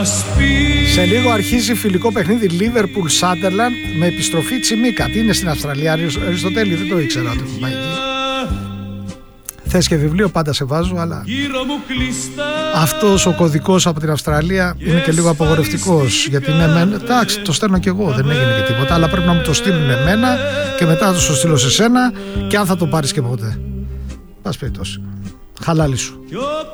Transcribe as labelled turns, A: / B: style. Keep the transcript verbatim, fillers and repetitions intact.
A: Σε λίγο αρχίζει φιλικό παιχνίδι Liverpool Sunderland με επιστροφή Τσιμίκα. Τι είναι στην Αυστραλία, Αριστοτέλη, δεν το ήξερα ότι έχει πάει εκεί. Θες και βιβλίο, πάντα σε βάζω, αλλά αυτός ο κωδικός από την Αυστραλία είναι και λίγο απογορευτικός. Γιατί είναι εμένα, εντάξει, το στέλνω κι εγώ, δεν έγινε και τίποτα, αλλά πρέπει να μου το στείλουν εμένα και μετά να το στείλω σε σένα και αν θα το πάρεις και ποτέ. Πας περιπτώσει. Χαλάλη σου.